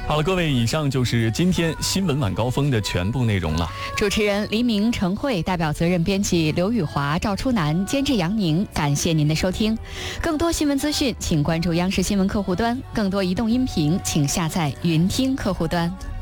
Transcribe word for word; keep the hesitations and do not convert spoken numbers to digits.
好了，各位，以上就是今天新闻晚高峰的全部内容了。 主持人黎明、程慧，代表责任编辑刘宇华、赵初南，监制杨宁，感谢您的收听。更多新闻资讯，请关注央视新闻客户端；更多移动音频，请下载云听客户端。